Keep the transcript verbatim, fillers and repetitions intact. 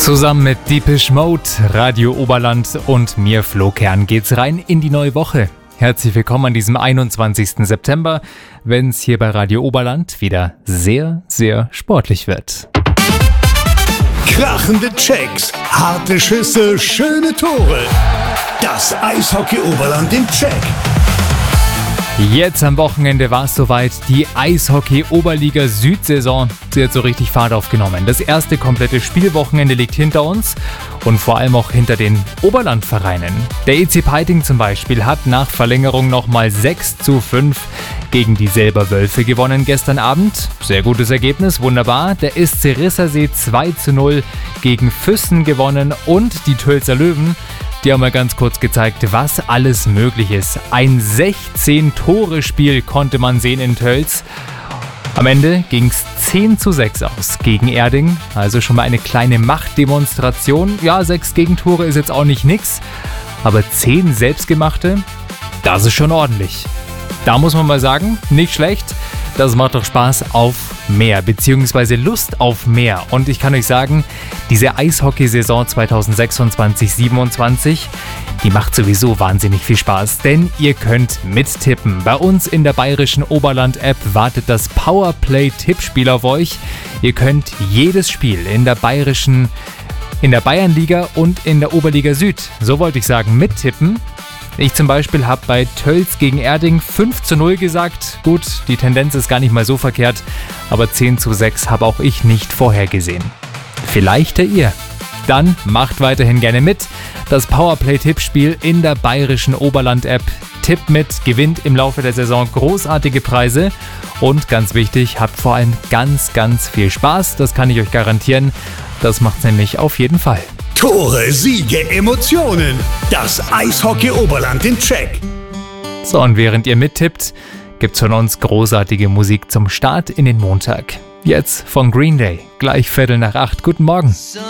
Zusammen mit Depeche Mode, Radio Oberland und mir, Flo Kern, geht's rein in die neue Woche. Herzlich willkommen an diesem einundzwanzigsten September, wenn es hier bei Radio Oberland wieder sehr, sehr sportlich wird. Krachende Checks, harte Schüsse, schöne Tore. Das Eishockey Oberland im Check. Jetzt am Wochenende war es soweit, die Eishockey-Oberliga Süd-Saison. Sie hat so richtig Fahrt aufgenommen. Das erste komplette Spielwochenende liegt hinter uns und vor allem auch hinter den Oberlandvereinen. Der E C Peiting zum Beispiel hat nach Verlängerung nochmal sechs zu fünf gegen die Silberwölfe gewonnen gestern Abend. Sehr gutes Ergebnis, wunderbar. Der S C Rissersee zwei zu null gegen Füssen gewonnen und die Tölzer Löwen, die haben mal ganz kurz gezeigt, was alles möglich ist. Ein sechzehn-Tore-Spiel konnte man sehen in Tölz. Am Ende ging es zehn zu sechs aus gegen Erding. Also schon mal eine kleine Machtdemonstration. Ja, sechs Gegentore ist jetzt auch nicht nix. Aber zehn selbstgemachte, das ist schon ordentlich. Da muss man mal sagen, nicht schlecht. Das macht doch Spaß auf mehr, beziehungsweise Lust auf mehr. Und ich kann euch sagen, diese Eishockeysaison zweitausendsechsundzwanzig siebenundzwanzig, die macht sowieso wahnsinnig viel Spaß, denn ihr könnt mittippen. Bei uns in der bayerischen Oberland-App wartet das Powerplay-Tippspiel auf euch. Ihr könnt jedes Spiel in der bayerischen, in der Bayernliga und in der Oberliga Süd, so wollte ich sagen, mittippen. Ich zum Beispiel habe bei Tölz gegen Erding fünf zu null gesagt. Gut, die Tendenz ist gar nicht mal so verkehrt, aber zehn zu sechs habe auch ich nicht vorhergesehen. Vielleicht ja ihr. Dann macht weiterhin gerne mit. Das Powerplay-Tippspiel in der bayerischen Oberland-App. Tippt mit, gewinnt im Laufe der Saison großartige Preise und ganz wichtig, habt vor allem ganz, ganz viel Spaß. Das kann ich euch garantieren. Das macht's nämlich auf jeden Fall. Tore, Siege, Emotionen. Das Eishockey Oberland im Check. So, und während ihr mittippt, gibt's von uns großartige Musik zum Start in den Montag. Jetzt von Green Day. Gleich Viertel nach acht. Guten Morgen.